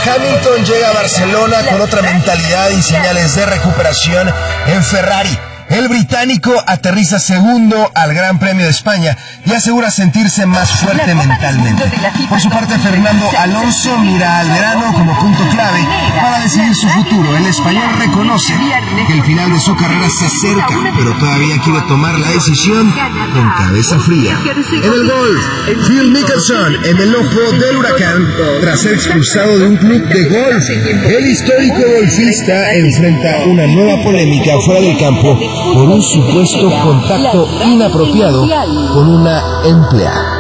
Hamilton llega a Barcelona con otra mentalidad y señales de recuperación en Ferrari. El británico aterriza segundo al Gran Premio de España y asegura sentirse más fuerte mentalmente. Por su parte, Fernando Alonso mira al verano como punto clave para decidir su futuro. El español reconoce que el final de su carrera se acerca, pero todavía quiere tomar la decisión con cabeza fría. En el golf, Phil Mickelson en el ojo del huracán tras ser expulsado de un club de golf. El histórico golfista enfrenta una nueva polémica fuera del campo por un supuesto contacto inapropiado con una empleada.